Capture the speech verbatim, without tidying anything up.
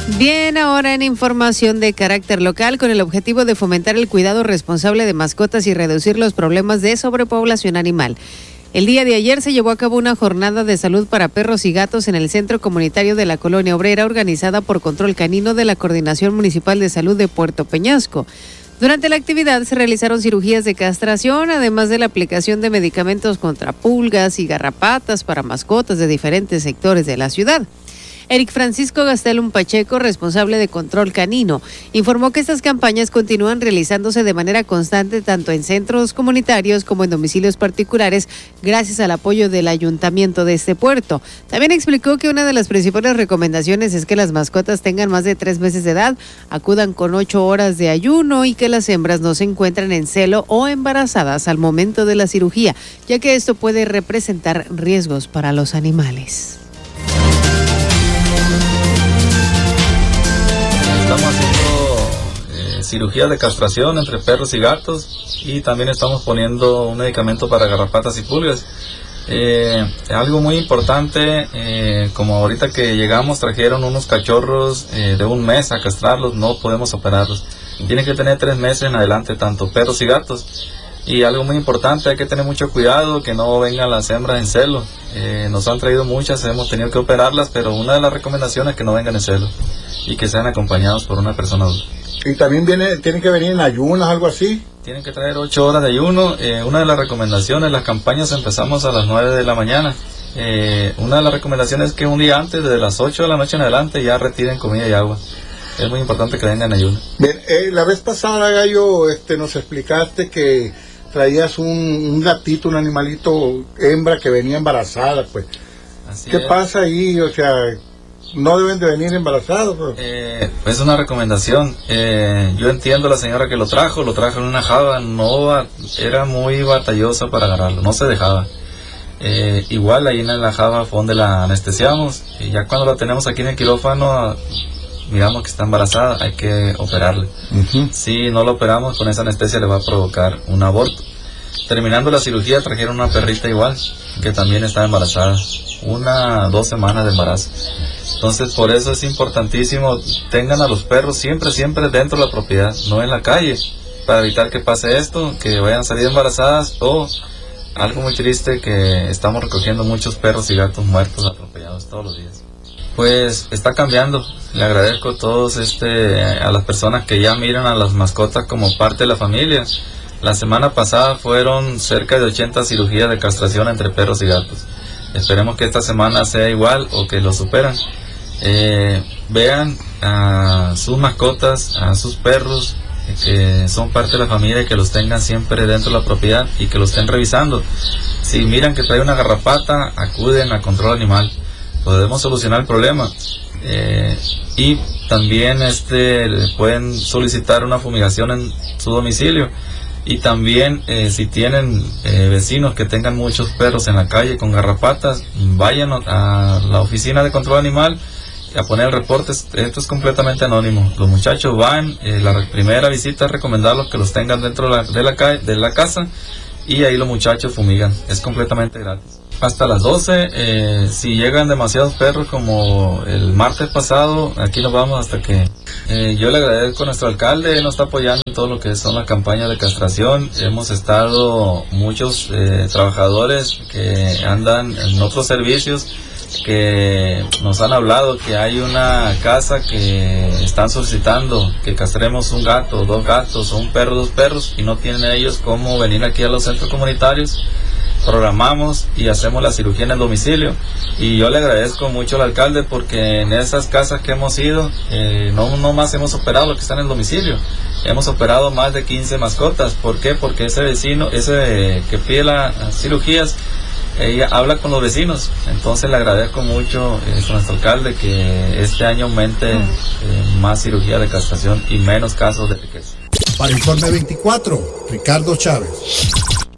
Bien, ahora en información de carácter local, con el objetivo de fomentar el cuidado responsable de mascotas y reducir los problemas de sobrepoblación animal. El día de ayer se llevó a cabo una jornada de salud para perros y gatos en el Centro Comunitario de la Colonia Obrera, organizada por Control Canino de la Coordinación Municipal de Salud de Puerto Peñasco. Durante la actividad se realizaron cirugías de castración, además de la aplicación de medicamentos contra pulgas y garrapatas para mascotas de diferentes sectores de la ciudad. Eric Francisco Gastelum Pacheco, responsable de Control Canino, informó que estas campañas continúan realizándose de manera constante tanto en centros comunitarios como en domicilios particulares, gracias al apoyo del ayuntamiento de este puerto. También explicó que una de las principales recomendaciones es que las mascotas tengan más de tres meses de edad, acudan con ocho horas de ayuno y que las hembras no se encuentren en celo o embarazadas al momento de la cirugía, ya que esto puede representar riesgos para los animales. Estamos haciendo eh, cirugías de castración entre perros y gatos, y también estamos poniendo un medicamento para garrapatas y pulgas. Eh, algo muy importante, eh, como ahorita que llegamos trajeron unos cachorros eh, de un mes a castrarlos, no podemos operarlos. Tienen que tener tres meses en adelante, tanto perros y gatos. Y algo muy importante, hay que tener mucho cuidado que no vengan las hembras en celo. Eh, nos han traído muchas, hemos tenido que operarlas, pero una de las recomendaciones es que no vengan en celo y que sean acompañados por una persona adulta. ¿Y también viene, tienen que venir en ayunas, algo así? Tienen que traer ocho horas de ayuno. Eh, una de las recomendaciones, las campañas empezamos a las nueve de la mañana. Eh, una de las recomendaciones es que un día antes, desde las ocho de la noche en adelante, ya retiren comida y agua. Es muy importante que vengan en ayuno. Bien, eh, la vez pasada, Gallo, este, nos explicaste que traías un, un gatito, un animalito hembra que venía embarazada, pues. Así ¿Qué es. pasa ahí? O sea, ¿no deben de venir embarazados? Pues? Eh, es una recomendación. Eh, yo entiendo a la señora que lo trajo, lo trajo en una java, no era muy batallosa para agarrarlo, no se dejaba. Eh, igual ahí en la java fue donde la anestesiamos, y ya cuando la tenemos aquí en el quirófano, miramos que está embarazada, hay que operarla. Uh-huh. Si no la operamos, con esa anestesia le va a provocar un aborto. Terminando la cirugía trajeron una perrita igual, que también está embarazada, una, dos semanas de embarazo. Entonces por eso es importantísimo, tengan a los perros siempre, siempre dentro de la propiedad, no en la calle, para evitar que pase esto, que vayan a salir embarazadas, o algo muy triste, que estamos recogiendo muchos perros y gatos muertos atropellados todos los días. Pues está cambiando. Le agradezco a todos este a las personas que ya miran a las mascotas como parte de la familia. La semana pasada fueron cerca de ochenta cirugías de castración entre perros y gatos. Esperemos que esta semana sea igual o que lo superan. Eh, vean a sus mascotas, a sus perros, que son parte de la familia, y que los tengan siempre dentro de la propiedad y que los estén revisando. Si miran que trae una garrapata, acuden a control animal. Podemos solucionar el problema. Eh, y también este pueden solicitar una fumigación en su domicilio. Y también eh, si tienen eh, vecinos que tengan muchos perros en la calle con garrapatas, vayan a la oficina de control animal a poner el reporte. Esto es completamente anónimo. Los muchachos van, eh, la primera visita es recomendarlos que los tengan dentro de la, de la, ca- de la casa, y ahí los muchachos fumigan. Es completamente gratis. Hasta las doce, eh, si llegan demasiados perros como el martes pasado, aquí nos vamos hasta que... Eh, yo le agradezco a nuestro alcalde, él nos está apoyando en todo lo que son las campañas de castración. Hemos estado muchos eh, trabajadores que andan en otros servicios, que nos han hablado que hay una casa que están solicitando que castremos un gato, dos gatos, o un perro, dos perros, y no tienen ellos cómo venir aquí a los centros comunitarios. Programamos y hacemos la cirugía en el domicilio, y yo le agradezco mucho al alcalde, porque en esas casas que hemos ido, eh, no, no más hemos operado lo que está en el domicilio, hemos operado más de quince mascotas. ¿Por qué? Porque ese vecino, ese que pide las cirugías, ella habla con los vecinos. Entonces le agradezco mucho eh, a nuestro alcalde que este año aumente eh, más cirugía de castración y menos casos de riqueza. Para Informe veinticuatro, Ricardo Chávez.